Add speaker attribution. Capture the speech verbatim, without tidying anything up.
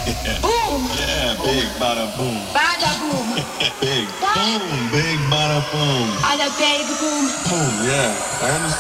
Speaker 1: Boom.
Speaker 2: Yeah, big bada boom.
Speaker 1: Bada boom.
Speaker 2: Big boom, big bada boom.
Speaker 1: Bada baby boom.
Speaker 2: Boom, yeah. I understand.